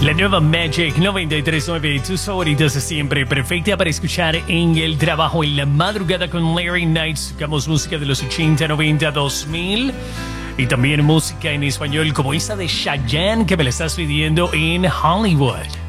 La nueva Magic 93.9, tus favoritas siempre, perfecta para escuchar en el trabajo, en la madrugada con Larry Knight. Sacamos música de los 80, 90, 2000 y también música en español como esa de Chayanne que me la estás pidiendo en Hollywood.